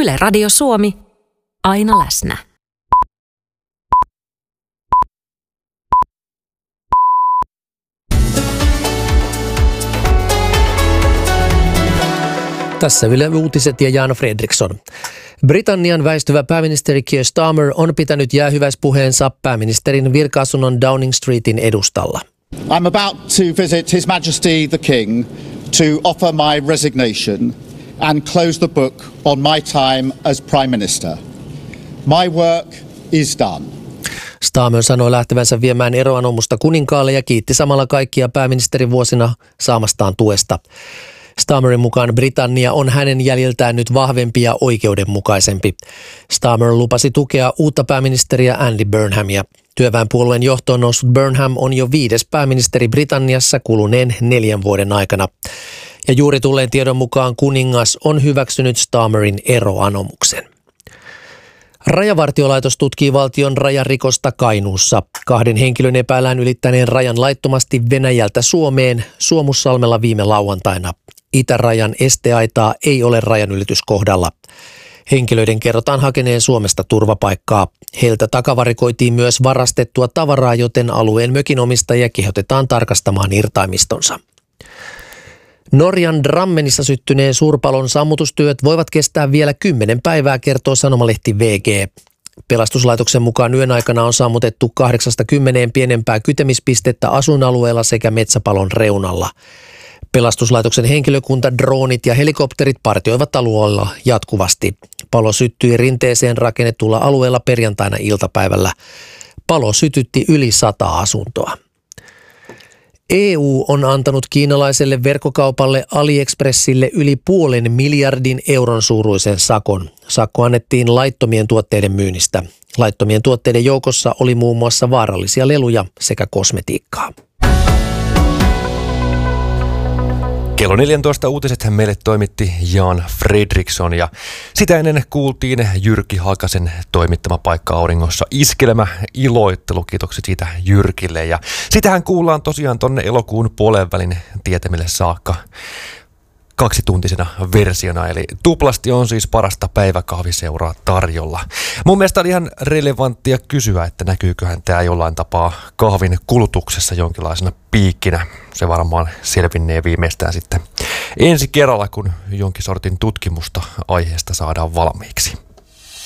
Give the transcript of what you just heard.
Yle Radio Suomi, aina läsnä. Tässä Yle Uutiset ja Jan Fredriksson. Britannian väistyvä pääministeri Keir Starmer on pitänyt jäähyväispuheensa pääministerin virka-asunnon Downing Streetin edustalla. I'm about to visit His Majesty the King to offer my resignation and close the book on my time as Prime Minister. My work is done. Starmer sanoi lähtevänsä viemään eroanomusta kuninkaalle ja kiitti samalla kaikkia pääministerin vuosina saamastaan tuesta. Starmerin mukaan Britannia on hänen jäljiltään nyt vahvempi ja oikeudenmukaisempi. Starmer lupasi tukea uutta pääministeriä Andy Burnhamia. Työväenpuolueen johtoon noussut Burnham on jo 5. pääministeri Britanniassa kuluneen 4 vuoden aikana. Ja juuri tulleen tiedon mukaan kuningas on hyväksynyt Starmerin eroanomuksen. Rajavartiolaitos tutkii valtion rajarikosta Kainuussa. 2 henkilön epäillään ylittäneen rajan laittomasti Venäjältä Suomeen Suomussalmella viime lauantaina. Itärajan esteaitaa ei ole rajanylityskohdalla. Henkilöiden kerrotaan hakeneen Suomesta turvapaikkaa. Heiltä takavarikoitiin myös varastettua tavaraa, joten alueen mökinomistajia kehotetaan tarkastamaan irtaimistonsa. Norjan Drammenissa syttyneen suurpalon sammutustyöt voivat kestää vielä 10 päivää, kertoo sanomalehti VG. Pelastuslaitoksen mukaan yön aikana on sammutettu 8-10 pienempää kytemispistettä asuinalueella sekä metsäpalon reunalla. Pelastuslaitoksen henkilökunta, droonit ja helikopterit partioivat alueella jatkuvasti. Palo syttyi rinteeseen rakennetulla alueella perjantaina iltapäivällä. Palo sytytti yli 100 asuntoa. EU on antanut kiinalaiselle verkkokaupalle AliExpressille yli 0,5 miljardin euron suuruisen sakon. Sakko annettiin laittomien tuotteiden myynnistä. Laittomien tuotteiden joukossa oli muun muassa vaarallisia leluja sekä kosmetiikkaa. Kello 14 uutisethän meille toimitti Jan Fredriksson ja sitä ennen kuultiin Jyrki Hakasen toimittama Paikka auringossa iskelmä iloittelu. Kiitokset siitä Jyrkille ja sitähän kuullaan tosiaan tonne elokuun puolenvälin tietämille saakka 2-tuntisena versiona, eli tuplasti on siis parasta päiväkahviseuraa tarjolla. Mun mielestä oli ihan relevanttia kysyä, että näkyyköhän tämä jollain tapaa kahvin kulutuksessa jonkinlaisena piikkinä. Se varmaan selvinnee viimeistään sitten ensi kerralla, kun jonkin sortin tutkimusta aiheesta saadaan valmiiksi.